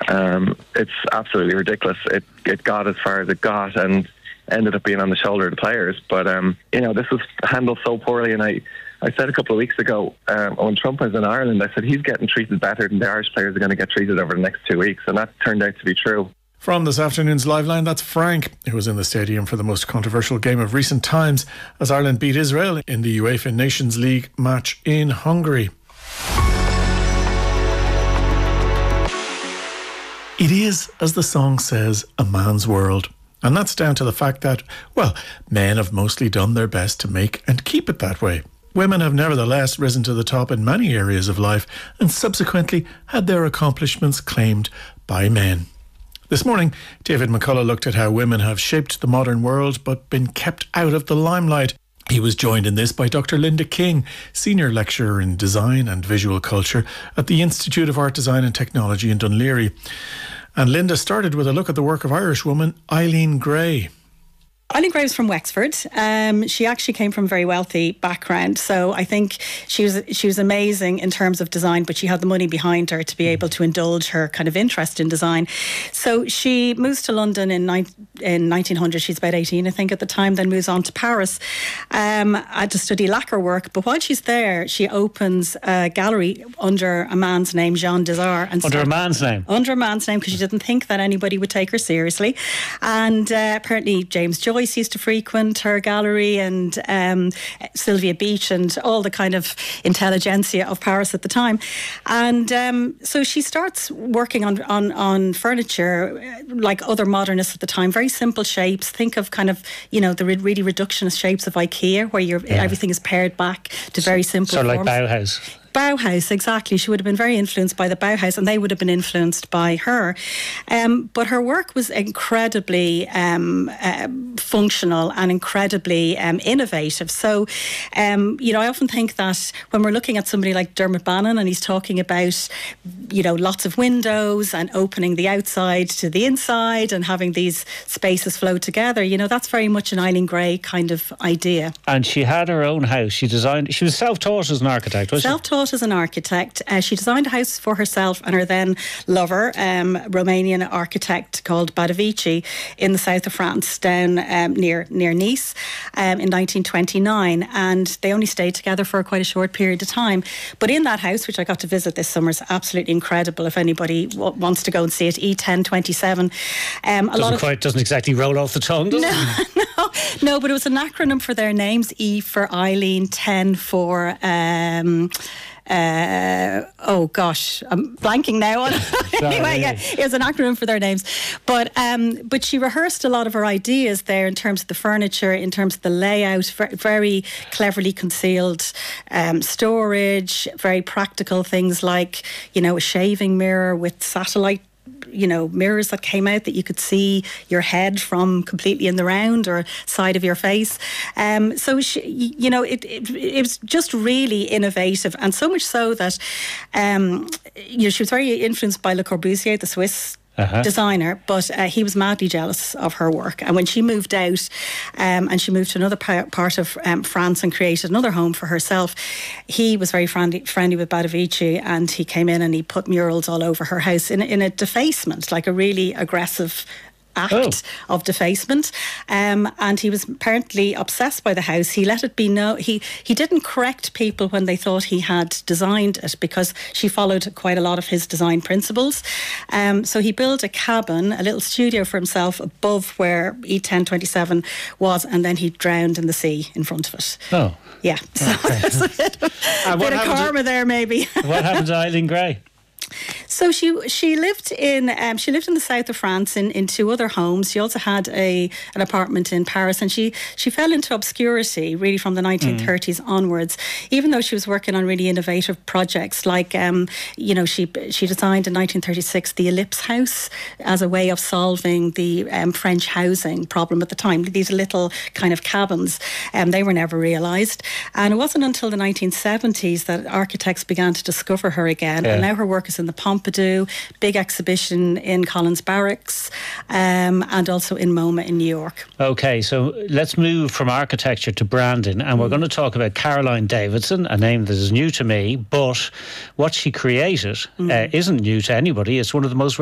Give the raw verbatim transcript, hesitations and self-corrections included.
Um, it's absolutely ridiculous. It it got as far as it got and ended up being on the shoulder of the players. But, um, you know, this was handled so poorly. And I, I said a couple of weeks ago, um, when Trump was in Ireland, I said he's getting treated better than the Irish players are going to get treated over the next two weeks. And that turned out to be true. From this afternoon's Live Line, that's Frank, who was in the stadium for the most controversial game of recent times as Ireland beat Israel in the UEFA Nations League match in Hungary. It is, as the song says, a man's world. And that's down to the fact that, well, men have mostly done their best to make and keep it that way. Women have nevertheless risen to the top in many areas of life and subsequently had their accomplishments claimed by men. This morning, David McCullough looked at how women have shaped the modern world but been kept out of the limelight. He was joined in this by Doctor Linda King, Senior Lecturer in Design and Visual Culture at the Institute of Art Design and Technology in Dún Laoghaire. And Linda started with a look at the work of Irish woman Eileen Gray. Eileen Gray was from Wexford. Um, she actually came from a very wealthy background, so I think she was she was amazing in terms of design, but she had the money behind her to be able to indulge her kind of interest in design. So she moves to London in, ni- in nineteen hundred. She's about eighteen, I think, at the time, then moves on to Paris um, to study lacquer work. But while she's there, she opens a gallery under a man's name, Jean Desart. And under so, a man's name? Under a man's name, because she didn't think that anybody would take her seriously. And uh, apparently James Joyce used to frequent her gallery, and um, Sylvia Beach and all the kind of intelligentsia of Paris at the time. And um, so she starts working on, on, on furniture like other modernists at the time, very simple shapes. Think of kind of, you know, the really reductionist shapes of IKEA, where you're, yeah. everything is pared back to very simple sort of forms. Like Bauhaus. Bauhaus, exactly. She would have been very influenced by the Bauhaus, and they would have been influenced by her. Um, but her work was incredibly um, uh, functional and incredibly um, innovative. So, um, you know, I often think that when we're looking at somebody like Dermot Bannon and he's talking about, you know, lots of windows and opening the outside to the inside and having these spaces flow together, you know, that's very much an Eileen Gray kind of idea. And she had her own house. She designed, she was self-taught as an architect, was she? Self-taught as an architect. Uh, she designed a house for herself and her then lover, um, Romanian architect called Badavici, in the south of France, down um, near near Nice, um, in nineteen twenty-nine. And they only stayed together for quite a short period of time. But in that house, which I got to visit this summer, is absolutely incredible. If anybody w- wants to go and see it, E ten twenty-seven. Um, a doesn't lot of quite doesn't exactly roll off the tongue, does no, it? No, no, but it was an acronym for their names. E for Eileen, ten for um, Uh, oh gosh, I'm blanking now on anyway, yeah, it was an acronym for their names. But um, but she rehearsed a lot of her ideas there in terms of the furniture, in terms of the layout, very cleverly concealed um, storage, very practical things like, you know, a shaving mirror with satellite, you know, mirrors that came out that you could see your head from completely in the round or side of your face. Um, so, she, you know, it, it it was just really innovative, and so much so that, um, you know, she was very influenced by Le Corbusier, the Swiss Uh-huh. designer, but uh, he was madly jealous of her work. And when she moved out um, and she moved to another pa- part of um, France and created another home for herself, he was very friendly, friendly with Badavici, and he came in and he put murals all over her house in, in a defacement, like a really aggressive act oh. of defacement, um, and he was apparently obsessed by the house. He let it be known, he, he didn't correct people when they thought he had designed it, because she followed quite a lot of his design principles. Um, so he built a cabin, a little studio for himself above where E ten twenty-seven was, and then he drowned in the sea in front of it. Oh. Yeah, so okay. there's a bit, uh, bit of karma to, there maybe. What happened to Eileen Gray? So she she lived in um, she lived in the south of France in, in two other homes. She also had a an apartment in Paris, and she she fell into obscurity really from the nineteen thirties mm. onwards. Even though she was working on really innovative projects, like um, you know she she designed in nineteen thirty-six the Ellipse House as a way of solving the um, French housing problem at the time. These little kind of cabins, um, they were never realised, and it wasn't until the nineteen seventies that architects began to discover her again. Yeah. And now her work is in the Pompidou, big exhibition in Collins Barracks, um, and also in MoMA in New York. Okay, so let's move from architecture to branding, and we're going to talk about Caroline Davidson, a name that is new to me, but what she created mm. uh, isn't new to anybody. It's one of the most